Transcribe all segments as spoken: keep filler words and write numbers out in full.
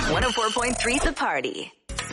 one oh four point three The Party.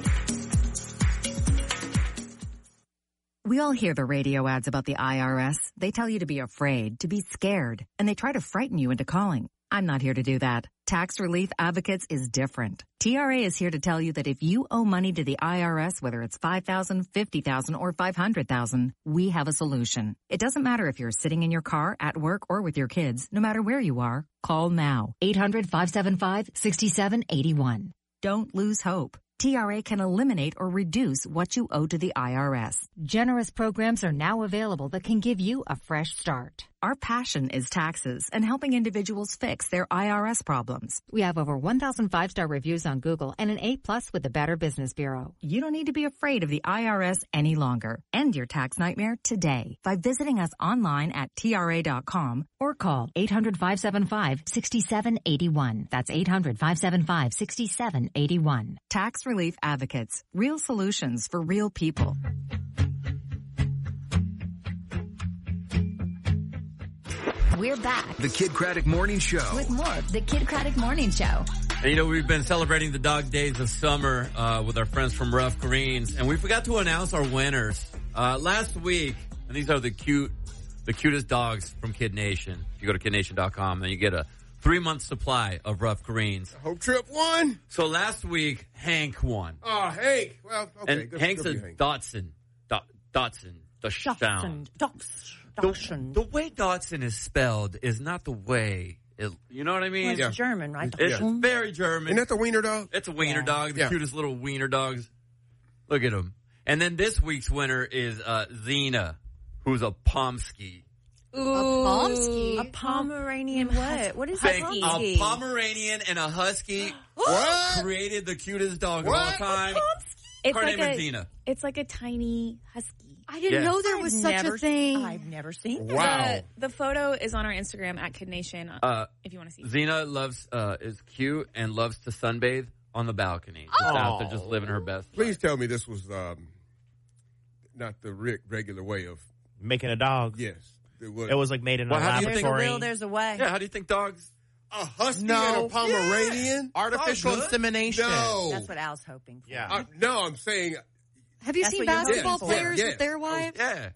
We all hear the radio ads about the I R S. They tell you to be afraid, to be scared, and they try to frighten you into calling. I'm not here to do that. Tax Relief Advocates is different. T R A is here to tell you that if you owe money to the I R S, whether it's five thousand dollars, fifty thousand dollars, or five hundred thousand dollars, we have a solution. It doesn't matter if you're sitting in your car, at work, or with your kids. No matter where you are, call now. eight hundred, five seven five, six seven eight one. Don't lose hope. T R A can eliminate or reduce what you owe to the I R S. Generous programs are now available that can give you a fresh start. Our passion is taxes and helping individuals fix their I R S problems. We have over one thousand five-star reviews on Google and an A plus with the Better Business Bureau. You don't need to be afraid of the I R S any longer. End your tax nightmare today by visiting us online at T R A dot com or call eight hundred, five seven five, six seven eight one. That's eight hundred, five seven five, six seven eight one. Tax Relief Advocates. Real solutions for real people. We're back The Kid Craddock Morning Show. with more of The Kid Craddock Morning Show. And, you know, we've been celebrating the dog days of summer uh, with our friends from Rough Greens, and we forgot to announce our winners uh, last week. And these are the cute, the cutest dogs from Kid Nation. If you go to kid nation dot com, and you get a three-month supply of Rough Greens. Hope Trip won. So last week, Hank won. Oh, Hank. Well, okay. And good, Hank's good a for you, Hank. Dotson. Do- Dotson. The sound. The, the way Dotson is spelled is not the way, it, you know what I mean? Well, it's Yeah. German, right? It's very German. Isn't that the wiener dog? It's a wiener Yeah. dog, the Yeah. cutest little wiener dogs. Look at him. And then this week's winner is uh, Xena, who's a Pomsky. Ooh. A Pomsky? A Pomeranian what? What is Thank- a A Pomsky? Pomeranian and a Husky What? created the cutest dog What? of all time. It's Her like name a, is Xena. It's like a tiny husky. I didn't Yeah. know there was I've such never- a thing. I've never seen that. Wow. The, the photo is on our Instagram at Kid Nation. Uh, if you want to see. Xena loves, uh, is cute and loves to sunbathe on the balcony. Just out there, just living her best. Please tell me this was um, not the re- regular way of. Making a dog. Yes. It was, It was like made in Well, a how do you There's a laboratory. will, there's a way. Yeah, how do you think dogs? a husky No. and a Pomeranian. Artificial Oh, good. insemination. No. That's what Al's hoping for. Yeah. Uh, no, I'm saying. Have you That's seen what you're basketball looking for. players Yeah, with their wives? Yeah.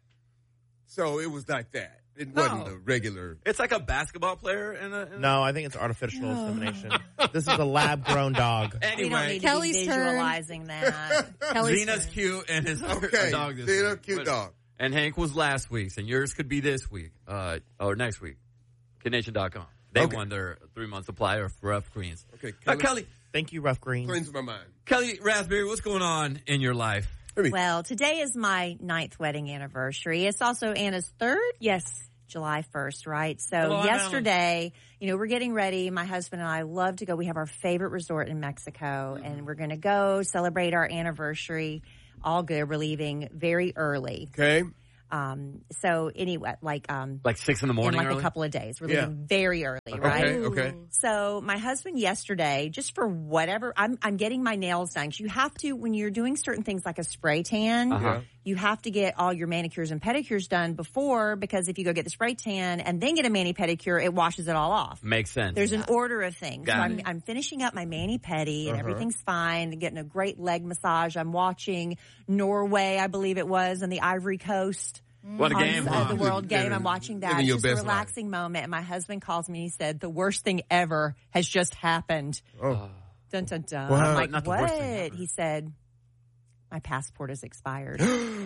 So it was like that. It No. wasn't the regular. It's like a basketball player in a... In No, I think it's artificial insemination. This is a lab-grown dog. a We don't anyway, need Kelly's to be turn. visualizing that. Kelly's Xena's turn. cute and his Okay. a dog this Xena, week. cute But- dog. And Hank was last week's, and yours could be this week, uh, or next week. kid nation dot com. They Okay. won their three-month supply of Rough Greens. Okay, Uh, Kelly. Kelly, Thank you, Rough Green. Cleanse my mind. Kelly Raspberry, what's going on in your life? Well, today is my ninth wedding anniversary. It's also Anna's third. Yes. July first, right? So Hello, Anna. yesterday, you know, we're getting ready. My husband and I love to go. We have our favorite resort in Mexico, Mm-hmm. and we're going to go celebrate our anniversary. All good. We're leaving very early. Okay. Um, so anyway, like, um, Like six in the morning in like early? a couple of days. We're Yeah. leaving very early, right? Okay. Okay. So my husband yesterday, just for whatever, I'm I'm getting my nails done. 'Cause you have to, when you're doing certain things like a spray tan, Uh-huh. you have to get all your manicures and pedicures done before, because if you go get the spray tan and then get a mani pedicure, it washes it all off. Makes sense. There's an order of things. Got so I'm, it. I'm finishing up my mani pedi and Uh-huh. everything's fine, getting a great leg massage. I'm watching Norway, I believe it was, and the Ivory Coast. What a on game, uh, huh? the World Living- Game. I'm watching that. living It's your just a best life. relaxing moment. And my husband calls me and he said, the worst thing ever has just happened. Oh. Dun, dun, dun. Wow. I'm like, Not the what? worst thing ever. He said, my passport is expired.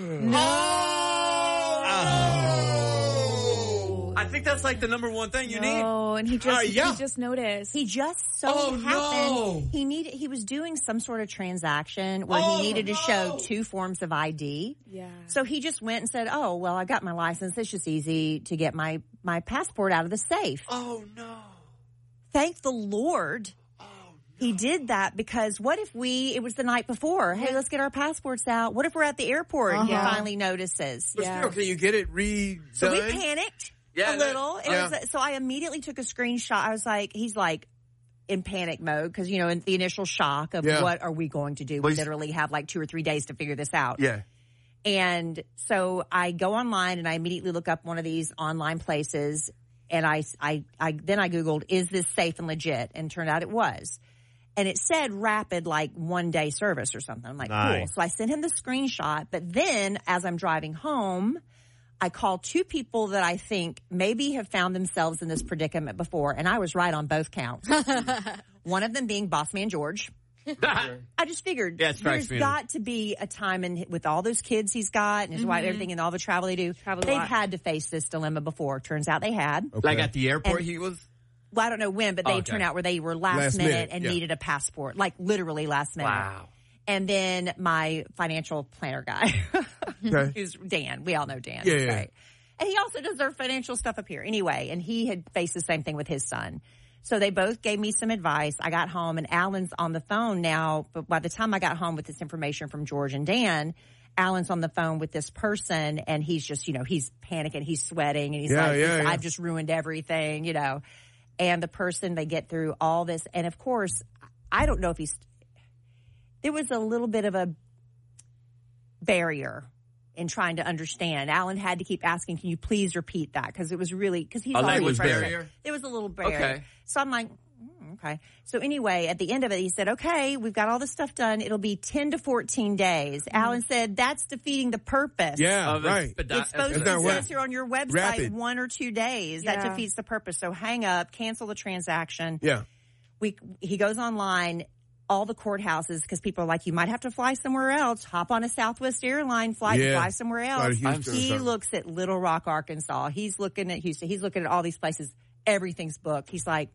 Oh. I think that's like the number one thing you need. Oh, and he just Uh, yeah. he just noticed. He just so Oh, happened no. he needed he was doing some sort of transaction where Oh, he needed to no. show two forms of I D. yeah. So he just went and said, "Oh, well, I got my license. It's just easy to get my my passport out of the safe." Oh, no. Thank the Lord. He did that, because what if we, it was the night before, hey, let's get our passports out. What if we're at the airport and he Uh-huh. finally notices? But Yeah. still, can you get it redone? So we panicked Yeah, a that- little. It Yeah. was, so I immediately took a screenshot. I was like, he's like in panic mode, because, you know, in the initial shock of Yeah. what are we going to do? Well, We he's- literally have like two or three days to figure this out. Yeah. And so I go online and I immediately look up one of these online places, and I, I, I then I Googled, is this safe and legit? And turned out it was. And it said rapid, like one day service or something. I'm like, Nice. cool. So I sent him the screenshot. But then as I'm driving home, I called two people that I think maybe have found themselves in this predicament before. And I was right on both counts. One of them being Boss Man George. I just figured Yeah, it strikes there's me. got to be a time in, with all those kids he's got and his wife, everything, and all the travel they do. Travel a They've lot. had to face this dilemma before. Turns out they had. Okay. Like at the airport, And- he was. Well, I don't know when, but they Okay. turned out where they were last, Last minute, minute, and yeah. needed a passport, like literally last minute. Wow. And then my financial planner guy, Okay. who's Dan. We all know Dan. Yeah, yeah. Right. And he also does our financial stuff up here. Anyway, and he had faced the same thing with his son. So they both gave me some advice. I got home, and Alan's on the phone now. But by the time I got home with this information from George and Dan, Alan's on the phone with this person, and he's just, you know, he's panicking, he's sweating, and he's Yeah, like, yeah, yeah. I've just ruined everything, you know. And the person, they get through all this. And of course, I don't know if he's, there was a little bit of a barrier in trying to understand. Alan had to keep asking, can you please repeat that? Because it was really, because he's A always language frustrated. barrier? There was a little barrier. Okay. So I'm like, mm, okay. So anyway, at the end of it, he said, okay, we've got all this stuff done. It'll be ten to fourteen days. Alan said, that's defeating the purpose. Yeah, Of right. expedi- It's supposed to, That's not it what- says here on your website, Rapid. one or two days. That Yeah. defeats the purpose. So hang up, cancel the transaction. Yeah. We He goes online, all the courthouses, because people are like, you might have to fly somewhere else. Hop on a Southwest airline flight and Yeah. fly somewhere Fly to else. Houston or He something. looks at Little Rock, Arkansas. He's looking at Houston. He's looking at all these places. Everything's booked. He's like,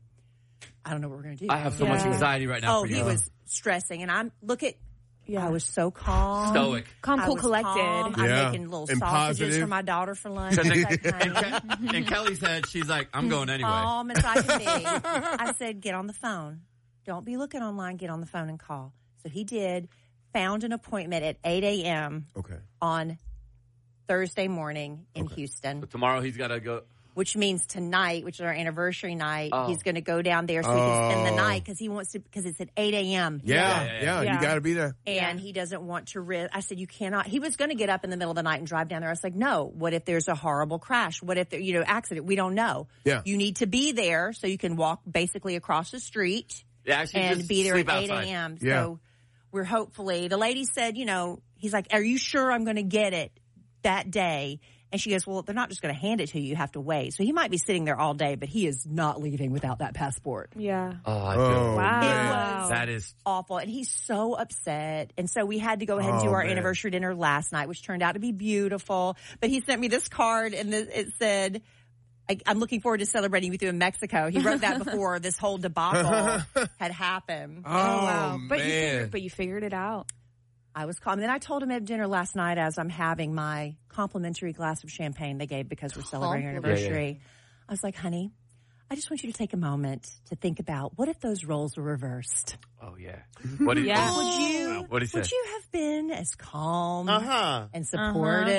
I don't know what we're going to do. I have so much Yeah. anxiety right now Oh, for you. he was stressing. And I'm, look at, Yeah. I was so calm. Stoic. Calm, I cool, was collected. calm. I'm Yeah. making little And sausages positive. for my daughter for lunch. Because in, Like, in, honey, Ke- in Kelly's head, she's like, I'm going anyway. calm as I can be. I said, get on the phone. Don't be looking online. Get on the phone and call. So he did. Found an appointment at eight a.m. Okay. on Thursday morning in Houston, But tomorrow he's got to go. which means tonight, which is our anniversary night, Oh. he's going to go down there so he can spend the Oh. night because he wants to, because it's at eight a.m. Yeah, Yeah, yeah, yeah, yeah. you Yeah. got to be there. And he doesn't want to risk. I said, you cannot. He was going to get up in the middle of the night and drive down there. I was like, no. What if there's a horrible crash? What if there, you know, accident? We don't know. Yeah. You need to be there so you can walk basically across the street Yeah, actually, and just be there sleep at eight outside. a.m. Yeah. So we're hopefully, the lady said, you know, he's like, are you sure I'm going to get it that day? And she goes, well, they're not just going to hand it to you. You have to wait. So he might be sitting there all day, but he is not leaving without that passport. Yeah. Oh, I Oh, feel Wow. man. that is. Awful. And he's so upset. And so we had to go ahead and Oh, do our man. anniversary dinner last night, which turned out to be beautiful. But he sent me this card and th- it said, I, I'm looking forward to celebrating with you in Mexico. He wrote that before this whole debacle had happened. Oh, wow. But you man. figured, but you figured it out. I was calm. And then I told him at dinner last night as I'm having my complimentary glass of champagne they gave because we're celebrating our Compliment. anniversary. I was like, honey, I just want you to take a moment to think about what if those roles were reversed? Oh, yeah. What did Yeah. Would you, What did he would say? you have been as calm Uh huh. and supportive?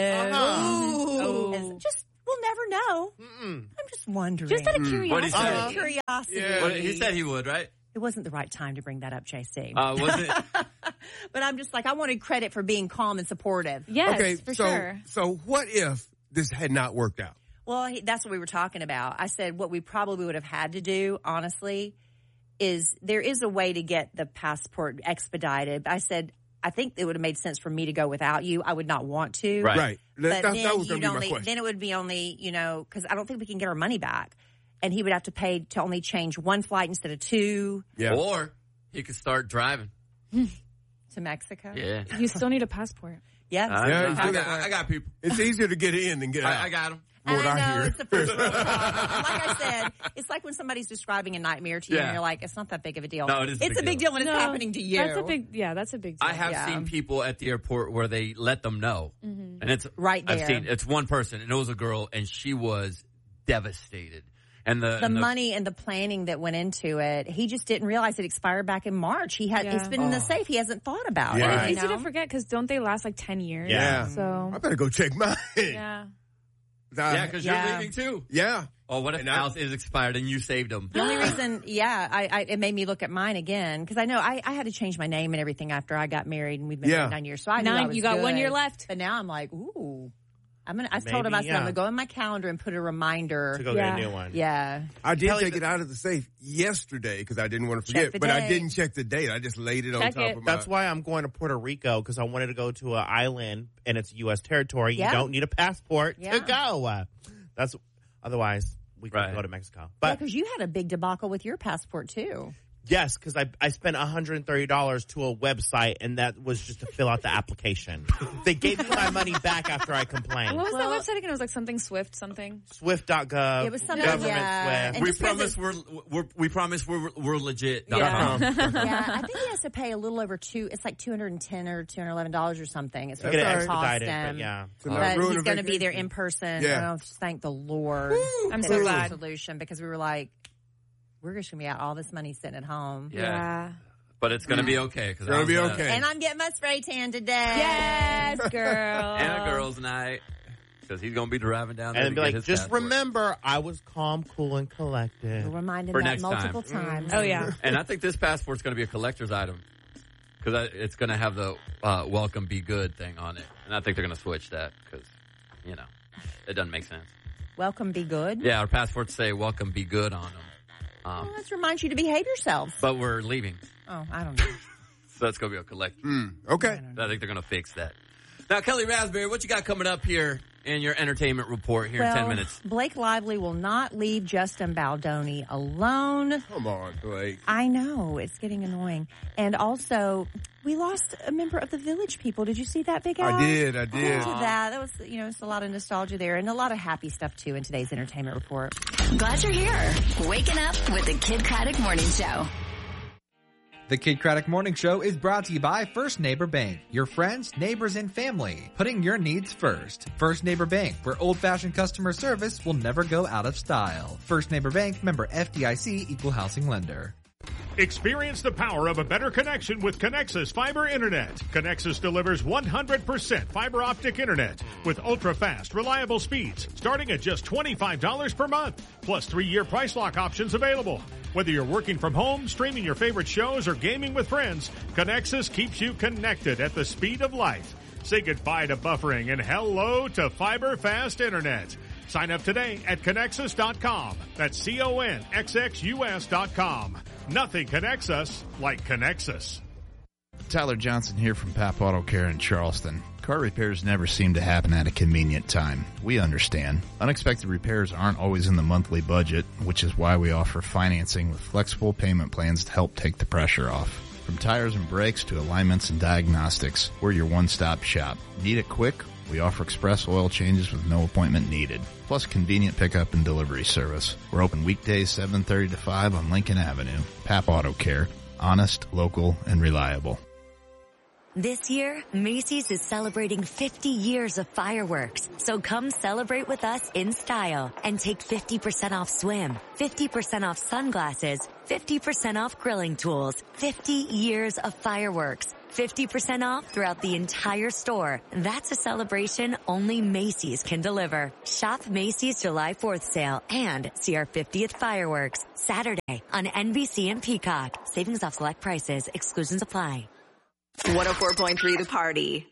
Uh-huh. As just, we'll never know. Mm-mm. I'm just wondering. Just out of What curiosity. did he say? Out of curiosity. Yeah. What- he said he would, right? It wasn't the right time to bring that up, J C. Uh, was it? But I'm just like, I wanted credit for being calm and supportive. Yes, okay, for so sure. so what if this had not worked out? Well, he, that's what we were talking about. I said what we probably would have had to do, honestly, is there is a way to get the passport expedited. I said, I think it would have made sense for me to go without you. I would not want to. Right. Right. But That, that, then that was going you'd to be my only, question. then it would be only, you know, because I don't think we can get our money back. And he would have to pay to only change one flight instead of two Yeah. Or he could start driving. to Mexico. Yeah. You still need a passport. Yes. I, Yeah, I, he's I doing got, that. I got people. It's easier to get in than get out. I, I got him. And What I I know hear. it's the first world problem. Like I said, it's like when somebody's describing a nightmare to you Yeah. and you're like, it's not that big of a deal. No, it is a It's big a big deal. deal when it's No, happening to you. That's a big, yeah, that's a big deal. I have Yeah. seen people at the airport where they let them know, and it's Right I've there. seen it's one person, and it was a girl, and she was devastated. And the the and money and the planning that went into it, he just didn't realize it expired back in March. He had Yeah. it's been in the safe. He hasn't thought about Yeah. it. And Right. it's easy you to know? forget because don't they last like ten years? Yeah. So, I better go check mine. yeah. Uh, yeah, because Yeah. you're leaving too. yeah. Oh, what if And I- Al's is expired and you saved them? The only reason, yeah, I, I it made me look at mine again because I know I, I had to change my name and everything after I got married and we've been Yeah. married nine years. So I knew Nine- I was you got one good. year left. But now I'm like, ooh, I'm gonna. I told him I Maybe, said I'm yeah. gonna go in my calendar and put a reminder. To go Yeah. get a new one. Yeah. I did Kelly, take it out of the safe yesterday because I didn't want to Check forget, the but I date. didn't check the date. I just laid it on Check top it. of my. That's why I'm going to Puerto Rico because I wanted to go to an island and it's U S territory. Yeah. You don't need a passport Yeah. to go. Uh, That's otherwise we could Right. go to Mexico. Yeah, But because you had a big debacle with your passport too. yes, because I I spent one hundred thirty dollars to a website and that was just to fill out the application. They gave me my money back after I complained. What was Well- that website again? It was like something Swift something. Swift dot gov. It was something, Government yeah. Swift. And We just because promise we're, we're we promise we're we're legit. Yeah. com. yeah, I think he has to pay a little over two. It's like two hundred and ten or two hundred eleven dollars or something. It's what Get it it's gonna cost expedited, him. but yeah. To not But ruin he's a going to be there vacation. in person. Yeah. Oh, just thank the Lord. I'm that so it was a glad. solution because we were like, we're just going to be out all this money sitting at home. Yeah. But it's gonna be okay. Cause It's gonna be how's that? okay. And I'm getting my spray tan today. Yes, girl. And a girls' night. Because he's gonna be driving down there And to be get like, his just passport. remember, I was calm, cool, and collected. We'll remind him For that next time. multiple times. Oh yeah. And I think this passport's going to be a collector's item because it's going to have the uh, "Welcome, Be Good" thing on it, and I think they're going to switch that because you know it doesn't make sense. Welcome, be good. Yeah, our passports say "Welcome, Be Good" on them, um, Well, let's remind you to behave yourselves. but we're leaving, Oh, I don't know. so that's going to be a collector. Mm, okay. I think they're going to fix that. Now, Kelly Raspberry, what you got coming up here in your entertainment report here well, in ten minutes? Blake Lively will not leave Justin Baldoni alone. Come on, Blake. I know, it's getting annoying. And also, we lost a member of the Village People. Did you see that, Big Al? I did. I did. Into that. That was, you know, it's a lot of nostalgia there and a lot of happy stuff, too, in today's entertainment report. Glad you're here. Waking up with the Kid Craddock Morning Show. The Kid Craddock Morning Show is brought to you by First Neighbor Bank, your friends, neighbors, and family, putting your needs first. First Neighbor Bank, where old-fashioned customer service will never go out of style. First Neighbor Bank, member F D I C, equal housing lender. Experience the power of a better connection with Connexus Fiber Internet. Connexus delivers one hundred percent fiber optic internet with ultra-fast, reliable speeds starting at just twenty-five dollars per month, plus three-year price lock options available. Whether you're working from home, streaming your favorite shows, or gaming with friends, Connexus keeps you connected at the speed of light. Say goodbye to buffering and hello to fiber fast internet. Sign up today at Connexus dot com. That's C O N X X U S dot com. Nothing connects us like Connexus. Tyler Johnson here from Pap Auto Care in Charleston. Car repairs never seem to happen at a convenient time. We understand. Unexpected repairs aren't always in the monthly budget, which is why we offer financing with flexible payment plans to help take the pressure off. From tires and brakes to alignments and diagnostics, we're your one-stop shop. Need it quick? We offer express oil changes with no appointment needed, plus convenient pickup and delivery service. We're open weekdays seven thirty to five on Lincoln Avenue. Pap Auto Care. Honest, local, and reliable. This year, Macy's is celebrating fifty years of fireworks. So come celebrate with us in style and take fifty percent off swim, fifty percent off sunglasses, fifty percent off grilling tools, fifty years of fireworks, fifty percent off throughout the entire store. That's a celebration only Macy's can deliver. Shop Macy's July fourth sale and see our fiftieth fireworks Saturday on N B C and Peacock. Savings off select prices. Exclusions apply. one oh four point three The Party.